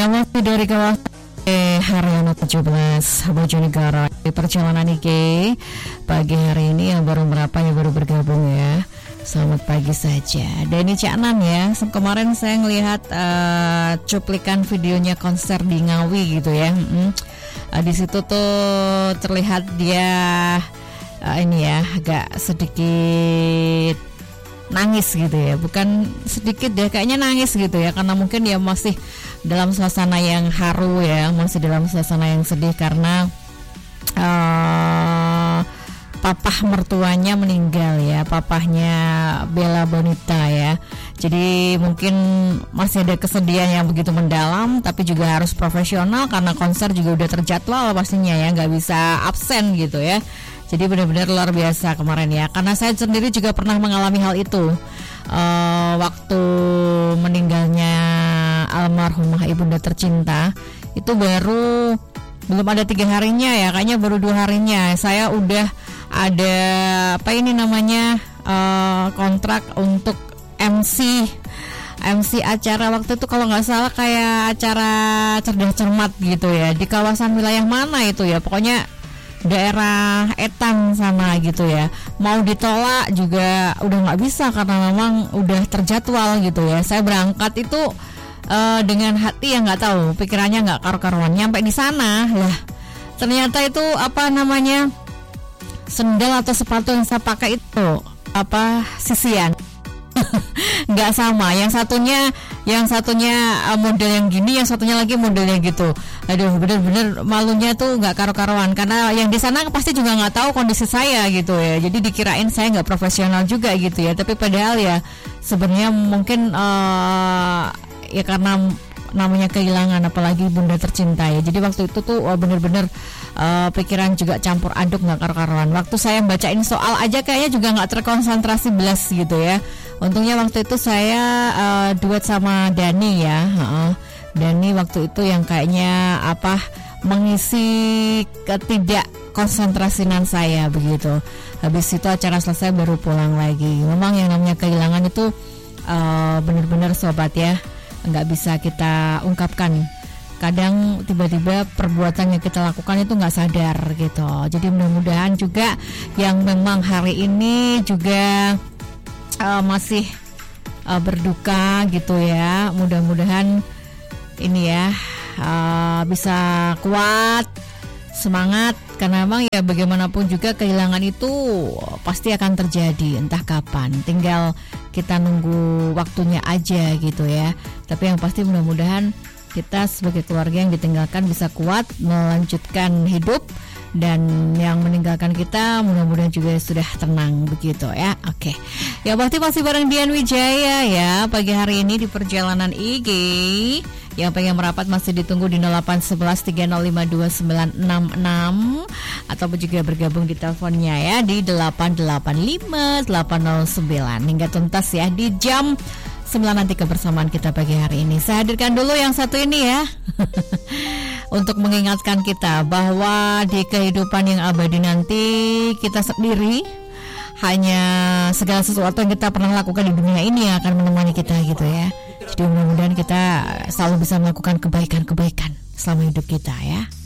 Ya, masih dari kawasan Haryono 17 Bojonegoro. Di perjalanan iki pagi hari ini yang baru bergabung ya. Selamat pagi saja. Dan ini Cak Nan ya. Kemarin saya ngelihat cuplikan videonya konser di Ngawi gitu ya. Di situ tuh terlihat dia ini ya agak sedikit nangis gitu ya, bukan sedikit deh, kayaknya nangis gitu ya, karena mungkin dia masih dalam suasana yang haru ya, masih dalam suasana yang sedih karena papah mertuanya meninggal ya, papahnya Bella Bonita ya. Jadi mungkin masih ada kesedihan yang begitu mendalam, tapi juga harus profesional karena konser juga udah terjadwal pastinya ya, nggak bisa absen gitu ya. Jadi benar-benar luar biasa kemarin ya, karena saya sendiri juga pernah mengalami hal itu waktu meninggalnya almarhumah ibunda tercinta. Itu belum ada 3 harinya ya, kayaknya baru 2 harinya saya udah ada kontrak untuk MC acara waktu itu, kalau nggak salah kayak acara cerdas cermat gitu ya, di kawasan wilayah mana itu ya, pokoknya daerah Etang sana gitu ya. Mau ditolak juga udah nggak bisa karena memang udah terjadwal gitu ya. Saya berangkat itu dengan hati yang nggak tahu, pikirannya nggak karu-karuan. Nyampe di sana lah, ternyata itu sendal atau sepatu yang saya pakai itu sisian. Nggak sama, yang satunya model yang gini, yang satunya lagi modelnya gitu. Aduh, bener-bener malunya tuh nggak karu-karuan, karena yang di sana pasti juga nggak tahu kondisi saya gitu ya, jadi dikirain saya nggak profesional juga gitu ya, tapi padahal ya sebenarnya mungkin ya karena namanya kehilangan, apalagi bunda tercinta ya. Jadi waktu itu tuh bener-bener pikiran juga campur aduk, nggak karu-karuan. Waktu saya bacain soal aja kayaknya juga nggak terkonsentrasi belas gitu ya. Untungnya waktu itu saya duet sama Dani ya. Dani waktu itu yang kayaknya mengisi ketidakkonsentrasian saya begitu. Habis itu acara selesai baru pulang lagi. Memang yang namanya kehilangan itu benar-benar sobat ya, nggak bisa kita ungkapkan. Kadang tiba-tiba perbuatan yang kita lakukan itu nggak sadar gitu. Jadi mudah-mudahan juga yang memang hari ini juga masih berduka gitu ya, mudah-mudahan ini ya bisa kuat, semangat, karena memang ya bagaimanapun juga kehilangan itu pasti akan terjadi entah kapan, tinggal kita nunggu waktunya aja gitu ya. Tapi yang pasti mudah-mudahan kita sebagai keluarga yang ditinggalkan bisa kuat melanjutkan hidup, dan yang meninggalkan kita mudah-mudahan juga sudah tenang begitu ya. Oke. Ya pasti masih bareng Dian Wijaya ya pagi hari ini di perjalanan IG. Yang pengen merapat masih ditunggu di 0811 305 2966 ataupun juga bergabung di teleponnya ya di 885 809 hingga tuntas ya di jam 9 nanti kebersamaan kita pagi hari ini. Saya hadirkan dulu yang satu ini ya. Untuk mengingatkan kita bahwa di kehidupan yang abadi nanti kita sendiri, hanya segala sesuatu yang kita pernah lakukan di dunia ini yang akan menemani kita gitu ya. Jadi mudah-mudahan kita selalu bisa melakukan kebaikan-kebaikan selama hidup kita ya.